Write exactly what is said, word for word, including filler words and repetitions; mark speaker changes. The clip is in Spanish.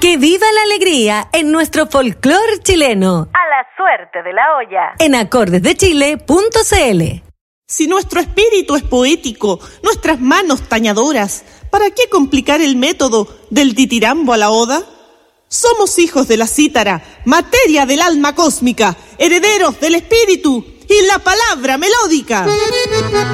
Speaker 1: Que viva la alegría en nuestro folclore chileno.
Speaker 2: A la suerte de la olla.
Speaker 1: En acordes de chile punto c l.
Speaker 3: Si nuestro espíritu es poético, nuestras manos tañadoras, ¿para qué complicar el método del ditirambo a la oda? Somos hijos de la cítara, materia del alma cósmica, herederos del espíritu y la palabra melódica.